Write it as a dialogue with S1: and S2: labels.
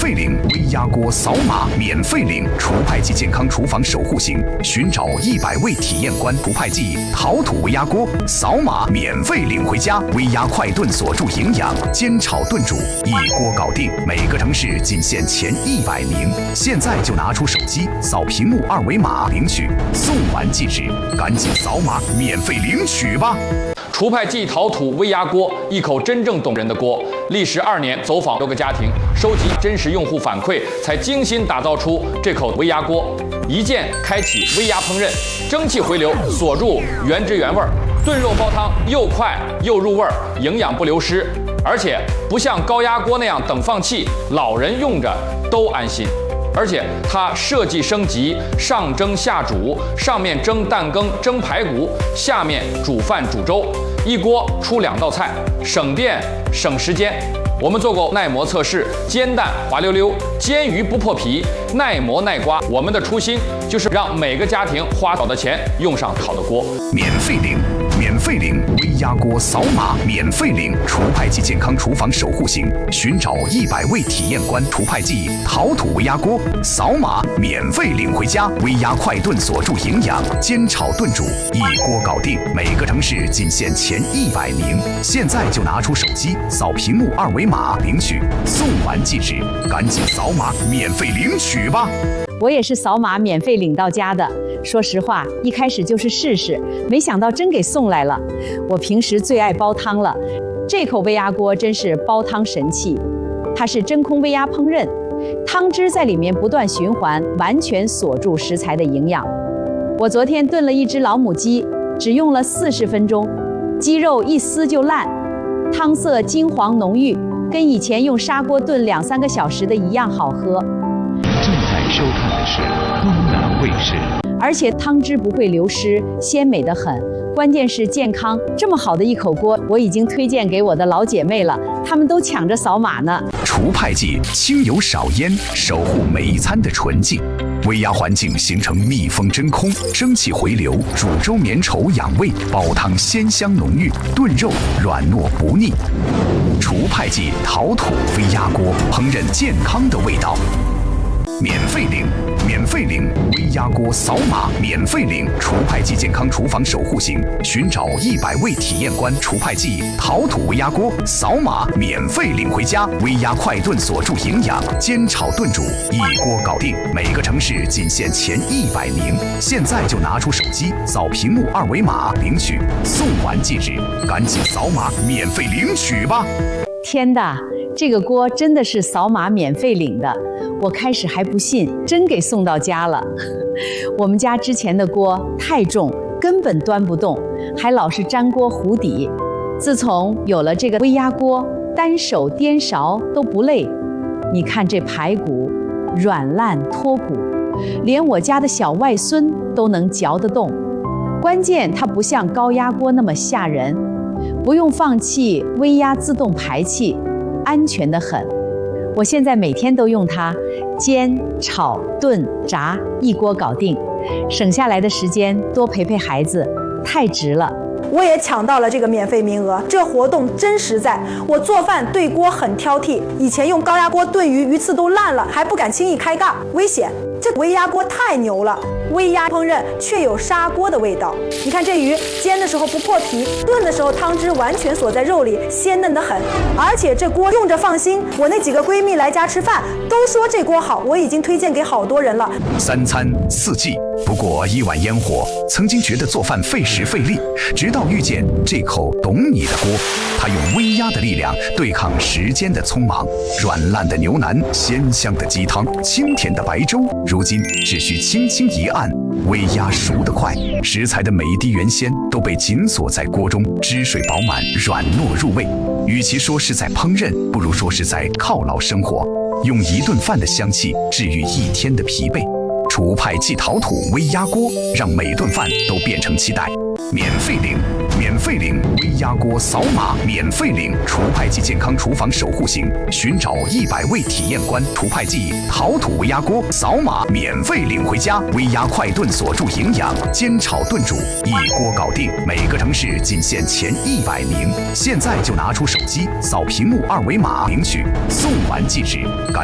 S1: 费领微压锅扫码免费领除派季健康厨房守护型，寻找100位体验官除派季陶土微压锅，扫码免费领回家。微压快炖锁住营养，煎炒炖煮一锅搞定。每个城市仅限前100名，现在就拿出手机扫屏幕2维码领取，送完即止，赶紧扫码免费领取吧。
S2: 除派季陶土微压锅，一口真正懂人的锅。历时2年，走访多个家庭，收集真实用户反馈，才精心打造出这口微压锅。一键开启微压烹饪，蒸汽回流锁住原汁原味，炖肉煲汤又快又入味，营养不流失。而且不像高压锅那样等放气，老人用着都安心。而且它设计升级，上蒸下煮，上面蒸蛋羹、蒸排骨，下面煮饭煮粥，一锅出2道菜，省电省时间。我们做过耐磨测试，煎蛋滑溜溜，煎鱼不破皮，耐磨耐刮。我们的初心就是让每个家庭花少的钱用上好的锅。
S1: 免费领微压锅扫码免费领除派季健康厨房守护型，寻找100位体验官除派季陶土微压锅，扫码免费领回家。微压快炖锁住营养，煎炒炖煮一锅搞定。每个城市仅限前100名，现在就拿出手机扫屏幕2维码领取，送完即止，赶紧扫码免费领取吧。
S3: 我也是扫码免费领到家的。说实话，一开始就是试试，没想到真给送来了。我平时最爱煲汤了，这口微压锅真是煲汤神器。它是真空微压烹饪，汤汁在里面不断循环，完全锁住食材的营养。我昨天炖了一只老母鸡，只用了40分钟，鸡肉一撕就烂，汤色金黄浓郁，跟以前用砂锅炖2-3个小时的一样好喝。
S4: 正在收看的是东南卫视，
S3: 而且汤汁不会流失，鲜美得很，关键是健康。这么好的一口锅，我已经推荐给我的老姐妹了，她们都抢着扫码呢。
S1: 除派季清油少烟，守护每一餐的纯净。微压环境形成密封真空，蒸汽回流，煮粥绵稠养胃，煲汤鲜香浓郁，炖肉软糯不腻。除派季陶土微压锅，烹饪健康的味道。免费领微压锅扫码免费领除派季健康厨房守护型，寻找100位体验官除派季陶土微压锅，扫码免费领回家。微压快炖锁住营养，煎炒炖煮一锅搞定。每个城市仅限前100名，现在就拿出手机扫屏幕2维码领取，送完即止，赶紧扫码免费领取吧。
S3: 天的，这个锅真的是扫码免费领的，我开始还不信，真给送到家了。我们家之前的锅太重，根本端不动，还老是粘锅糊底。自从有了这个微压锅，单手颠勺都不累。你看这排骨，软烂脱骨，连我家的小外孙都能嚼得动。关键它不像高压锅那么吓人，不用放气，微压自动排气，安全得很。我现在每天都用它，煎、炒、炖、炸，一锅搞定，省下来的时间多陪陪孩子，太值了。
S5: 我也抢到了这个免费名额，这活动真实在。我做饭对锅很挑剔，以前用高压锅炖鱼，鱼刺都烂了，还不敢轻易开盖，危险。这微压锅太牛了，微压烹饪却有砂锅的味道。你看这鱼煎的时候不破皮，炖的时候汤汁完全锁在肉里，鲜嫩得很。而且这锅用着放心，我那几个闺蜜来家吃饭都说这锅好，我已经推荐给好多人了。
S1: 3餐4季，不过1碗烟火。曾经觉得做饭费时费力，直到遇见这口懂你的锅，它用微压的力量对抗时间的匆忙，软烂的牛腩，鲜香的鸡汤，清甜的白粥，如今只需轻轻一按，微压熟得快，食材的每一滴原鲜都被紧锁在锅中，汁水饱满，软糯入味。与其说是在烹饪，不如说是在犒劳生活，用一顿饭的香气治愈一天的疲惫。除派季陶土微压锅，让每顿饭都变成期待。免费领微压锅扫码免费领除派季健康厨房守护型，寻找100位体验官除派季陶土微压锅，扫码免费领回家。微压快炖锁住营养，煎炒炖煮一锅搞定。每个城市仅限前100名，现在就拿出手机扫屏幕2维码领取，送完即止。